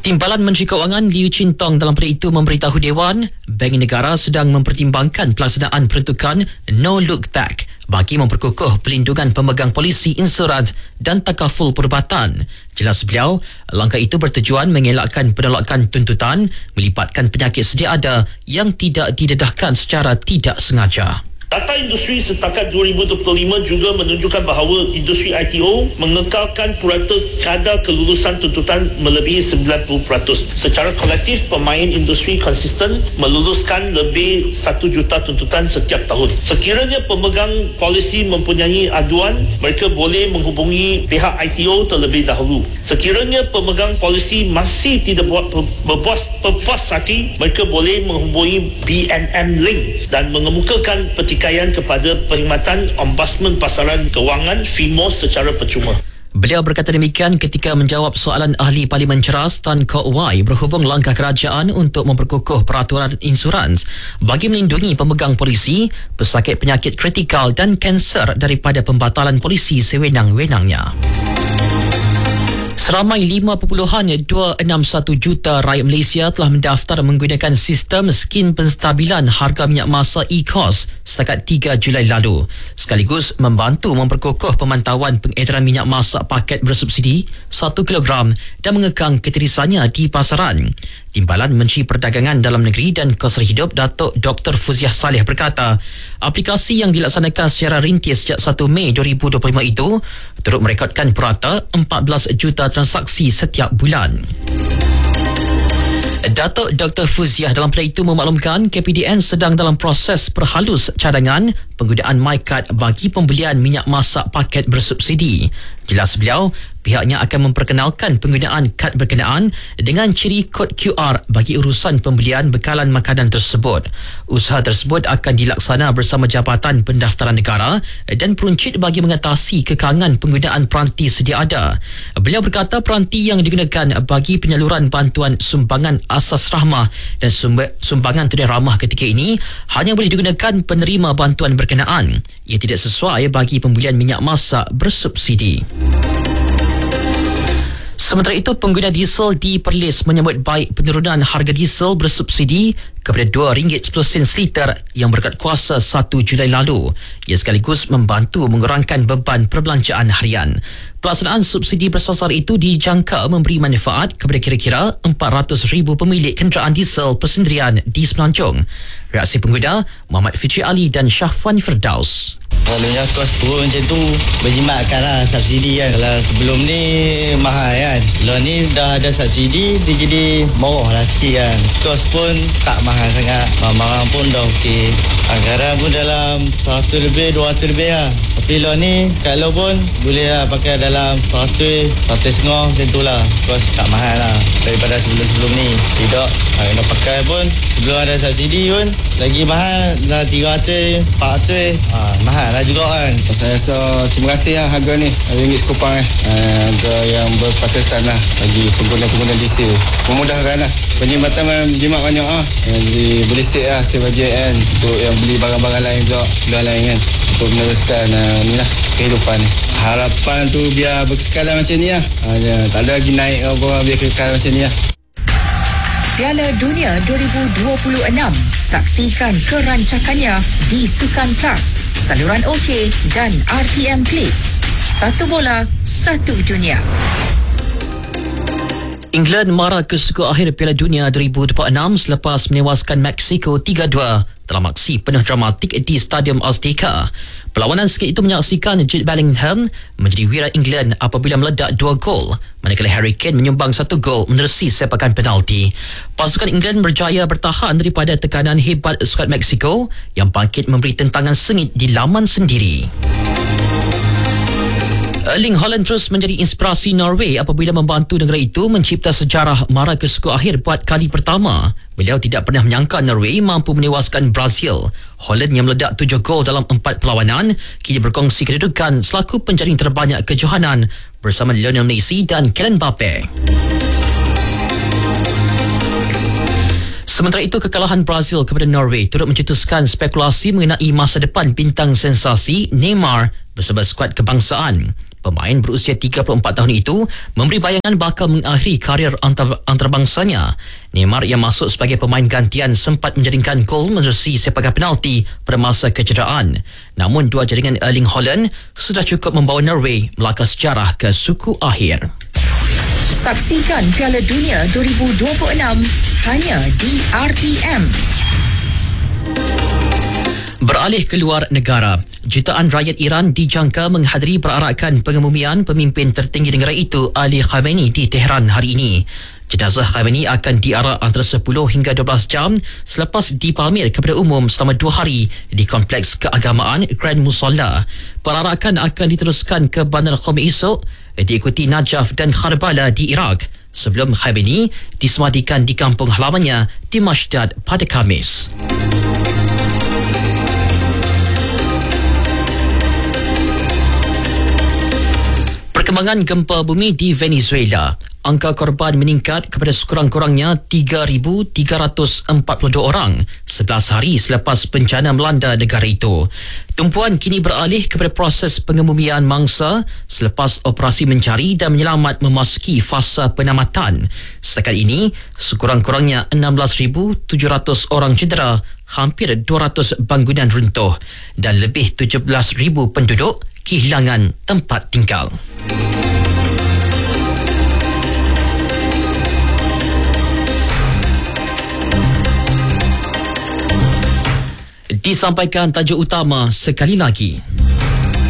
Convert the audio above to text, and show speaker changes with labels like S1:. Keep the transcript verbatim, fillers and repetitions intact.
S1: Timbalan Menteri Keuangan Liu Chin Tong dalam pada itu memberitahu Dewan, Bank Negara sedang mempertimbangkan pelaksanaan peruntukan No Look Back bagi memperkukuh pelindungan pemegang polisi insurans dan takaful perubatan. Jelas beliau, langkah itu bertujuan mengelakkan penolakan tuntutan melibatkan penyakit sedia ada yang tidak didedahkan secara tidak sengaja.
S2: Data industri setakat dua ribu dua puluh lima juga menunjukkan bahawa industri I T O mengekalkan purata kadar kelulusan tuntutan melebihi sembilan puluh peratus. Secara kolektif, pemain industri konsisten meluluskan lebih satu juta tuntutan setiap tahun. Sekiranya pemegang polisi mempunyai aduan, mereka boleh menghubungi pihak I T O terlebih dahulu. Sekiranya pemegang polisi masih tidak buat berpuas, berpuas hati, mereka boleh menghubungi B N M Link dan mengemukakan petikan kepada Perkhidmatan Ombudsman Pasaran Kewangan F I M O secara percuma.
S1: Beliau berkata demikian ketika menjawab soalan ahli Parlimen Ceras Tan Kok Wai berhubung langkah kerajaan untuk memperkukuh peraturan insurans bagi melindungi pemegang polisi, pesakit penyakit kritikal dan kanser daripada pembatalan polisi sewenang-wenangnya. Seramai lima perpuluhan dua enam satu juta rakyat Malaysia telah mendaftar menggunakan sistem skim penstabilan harga minyak masa E C O S setakat tiga Julai lalu, sekaligus membantu memperkukuh pemantauan pengedaran minyak masak paket bersubsidi satu kilogram dan mengekang ketirisannya di pasaran. Timbalan Menteri Perdagangan Dalam Negeri dan Keselamatan Hidup Datuk Doktor Fuziah Saleh berkata, aplikasi yang dilaksanakan secara rintis sejak satu Mei dua ribu dua puluh lima itu turut merekodkan purata empat belas juta transaksi setiap bulan. Datuk Doktor Fuziah dalam pada itu memaklumkan K P D N sedang dalam proses perhalus cadangan penggunaan MyCard bagi pembelian minyak masak paket bersubsidi. Jelas beliau, pihaknya akan memperkenalkan penggunaan kad berkenaan dengan ciri kod Q R bagi urusan pembelian bekalan makanan tersebut. Usaha tersebut akan dilaksana bersama Jabatan Pendaftaran Negara dan peruncit bagi mengatasi kekangan penggunaan peranti sedia ada. Beliau berkata peranti yang digunakan bagi penyaluran bantuan sumbangan asas rahmah dan sumbangan tunai ramah ketika ini hanya boleh digunakan penerima bantuan berkenaan. Ia tidak sesuai bagi pembelian minyak masak bersubsidi. Sementara itu, pengguna diesel di Perlis menyambut baik penurunan harga diesel bersubsidi kepada dua ringgit sepuluh sen seliter yang berkat kuasa satu Julai lalu. Ia sekaligus membantu mengurangkan beban perbelanjaan harian. Pelaksanaan subsidi bersasar itu dijangka memberi manfaat kepada kira-kira empat ratus ribu pemilik kenderaan diesel persendirian di Semenanjung. Reaksi pengguna Muhammad Fitri Ali dan Syahfan Firdaus.
S3: Selalunya kos turun macam tu berjimatkan lah subsidi kan. Kalau sebelum ni mahal kan, kalau ni dah ada subsidi dia jadi murah lah sikit kan. Kos pun tak mahal sangat, barang-barang pun dah okey. Anggaran pun dalam seratus lebih, dua ratus lebih lah. Tapi kalau ni kalau pun boleh lah pakai dalam seratus, seratus setengah macam tu lah. Kos tak mahal lah daripada sebelum-sebelum ni. Tidak, nak pakai pun sebelum ada subsidi pun lagi mahal, dah tiga ratus, empat ratus, ha, mahal lah juga kan.
S4: Saya rasa terima kasih lah harga ni ringgit sekupang eh. Harga yang berpatutan lah bagi pengguna-pengguna diesel, memudahkan lah penjimatan jimat banyak lah. Jadi boleh save lah, save bajet kan untuk yang beli barang-barang lain pula, pula lain kan, untuk meneruskan uh, ni lah kehidupan ni. Harapan tu biar berkekalan macam ni lah, ha, tak ada lagi naik apa, biar kekal macam ni lah.
S5: Piala Dunia dua ribu dua puluh enam. Saksikan kerancakannya di Sukan Plus, saluran OK dan R T M Click. Satu bola, satu dunia.
S1: England marah ke suku akhir Piala Dunia dua ribu dua puluh enam selepas menewaskan Mexico tiga dua dalam aksi penuh dramatik di Stadium Azteca. Perlawanan sikit itu menyaksikan Jude Bellingham menjadi wira England apabila meledak dua gol, manakala Harry Kane menyumbang satu gol menerusi sepakan penalti. Pasukan England berjaya bertahan daripada tekanan hebat skuad Mexico yang bangkit memberi tentangan sengit di laman sendiri. Erling Haaland terus menjadi inspirasi Norway apabila membantu negara itu mencipta sejarah mara ke suku akhir buat kali pertama. Beliau tidak pernah menyangka Norway mampu menewaskan Brazil. Haaland yang meledak tujuh gol dalam empat perlawanan kini berkongsi kedudukan selaku penjaring terbanyak kejohanan bersama Lionel Messi dan Kylian Mbappe. Sementara itu, kekalahan Brazil kepada Norway turut mencetuskan spekulasi mengenai masa depan bintang sensasi Neymar bersama skuad kebangsaan. Pemain berusia tiga puluh empat tahun itu memberi bayangan bakal mengakhiri karier antar, antarabangsanya. Neymar yang masuk sebagai pemain gantian sempat menjaringkan gol menerusi sepakan penalti pada masa kecederaan. Namun dua jaringan Erling Haaland sudah cukup membawa Norway melangkah sejarah ke suku akhir.
S5: Saksikan Piala Dunia dua ribu dua puluh enam hanya di R T M.
S1: Beralih keluar negara, jutaan rakyat Iran dijangka menghadiri perarakan pengemumian pemimpin tertinggi negara itu Ali Khamenei di Tehran hari ini. Jenazah Khamenei akan diarak antara sepuluh hingga dua belas jam selepas dipalmir kepada umum selama dua hari di kompleks keagamaan Grand Musalla. Perarakan akan diteruskan ke Bandar Qom esok, diikuti Najaf dan Karbala di Iraq, sebelum Khamenei disemadikan di kampung halamannya di Mashdad pada Khamis. Perkembangan gempa bumi di Venezuela. Angka korban meningkat kepada sekurang-kurangnya tiga ribu tiga ratus empat puluh dua orang sebelas hari selepas bencana melanda negara itu. Tumpuan kini beralih kepada proses pengemumian mangsa selepas operasi mencari dan menyelamat memasuki fasa penamatan. Setakat ini, sekurang-kurangnya enam belas ribu tujuh ratus orang cedera, hampir dua ratus bangunan runtuh dan lebih tujuh belas ribu penduduk kehilangan tempat tinggal. Disampaikan tajuk utama sekali lagi.